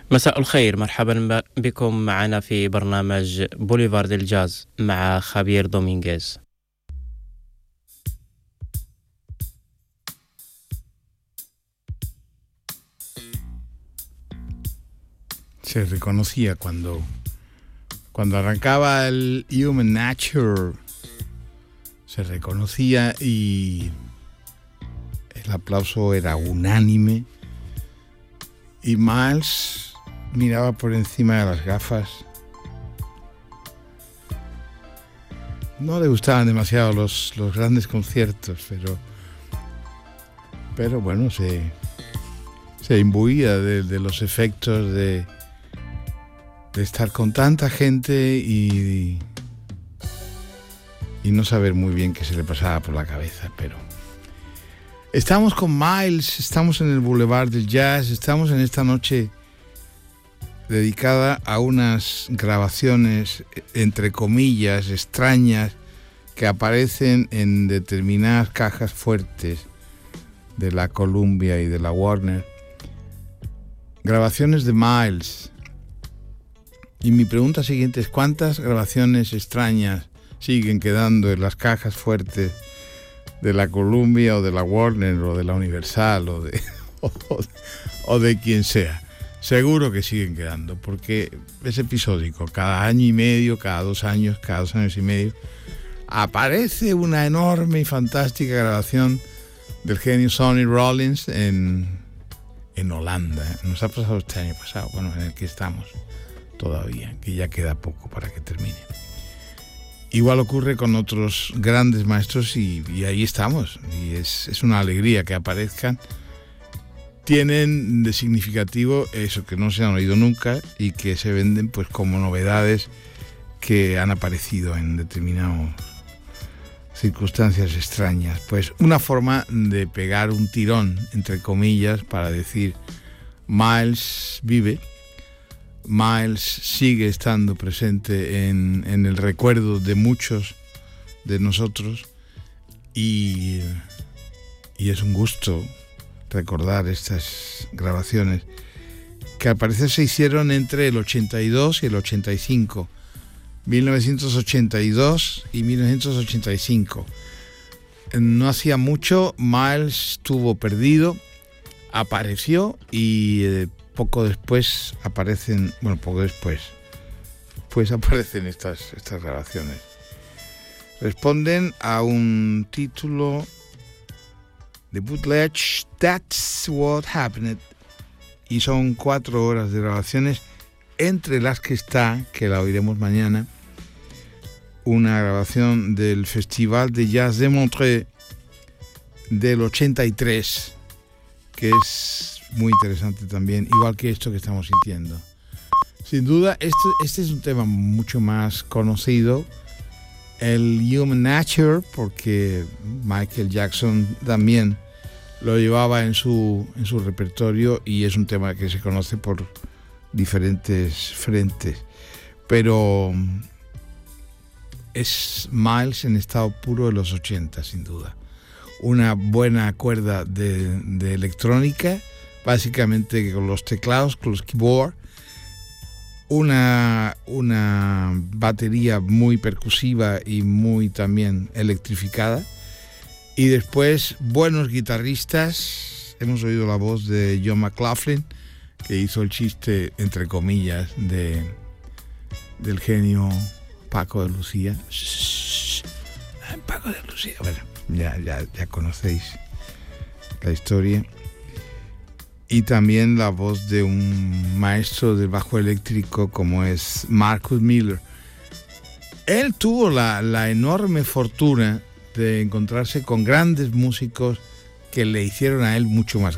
مساء الخير، مرحبا بكم معنا في برنامج بوليفارد الجاز مع خابير دومينغيز. Se reconocía cuando arrancaba el Human Nature, se reconocía y el aplauso era unánime. Y Miles miraba por encima de las gafas. No le gustaban demasiado los grandes conciertos, pero bueno, se imbuía de los efectos de estar con tanta gente y no saber muy bien qué se le pasaba por la cabeza, pero estamos con Miles, estamos en el Boulevard del Jazz, estamos en esta noche dedicada a unas grabaciones, entre comillas, extrañas, que aparecen en determinadas cajas fuertes de la Columbia y de la Warner. Grabaciones de Miles. Y mi pregunta siguiente es: ¿cuántas grabaciones extrañas siguen quedando en las cajas fuertes de la Columbia o de la Warner o de la Universal o de quien sea? Seguro que siguen quedando, porque es episódico. Cada año y medio, cada 2 años, cada 2 años y medio, aparece una enorme y fantástica grabación del genio Sonny Rollins en Holanda. Nos ha pasado este año pasado, bueno, en el que estamos todavía, que ya queda poco para que termine. Igual ocurre con otros grandes maestros y ahí estamos. Y es una alegría que aparezcan. Tienen de significativo eso, que no se han oído nunca y que se venden pues como novedades que han aparecido en determinadas circunstancias extrañas. Pues una forma de pegar un tirón, entre comillas, para decir: Miles vive, Miles sigue estando presente en el recuerdo de muchos de nosotros y es un gusto recordar estas grabaciones que al parecer se hicieron entre el 82 y el 85, 1982 y 1985. No hacía mucho, Miles estuvo perdido, apareció y poco después aparecen estas grabaciones. Responden a un título de bootleg, That's What Happened, y son 4 horas de grabaciones, entre las que está, que la oiremos mañana, una grabación del Festival de Jazz de Montreux del 83, que es muy interesante también, igual que esto que estamos sintiendo. Sin duda, este es un tema mucho más conocido, el Human Nature, porque Michael Jackson también lo llevaba en su repertorio y es un tema que se conoce por diferentes frentes. Pero es Miles en estado puro de los 80, sin duda. Una buena cuerda de electrónica, básicamente con los teclados, con los keyboards, una batería muy percusiva y muy también electrificada, y después buenos guitarristas. Hemos oído la voz de John McLaughlin, que hizo el chiste, entre comillas, del genio Paco de Lucía. Paco de Lucía. Bueno, ya conocéis la historia. Y también la voz de un maestro del bajo eléctrico como es Marcus Miller. Él tuvo la enorme fortuna de encontrarse con grandes músicos que le hicieron a él mucho más